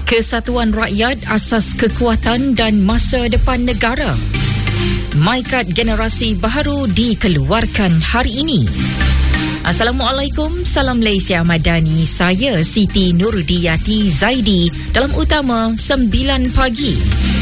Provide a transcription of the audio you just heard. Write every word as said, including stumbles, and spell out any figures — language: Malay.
Kesatuan rakyat asas kekuatan dan masa depan negara. MyKad generasi baharu dikeluarkan hari ini. Assalamualaikum, salam Malaysia Madani. Saya Siti Nurdiyati Zaidi dalam utama sembilan pagi.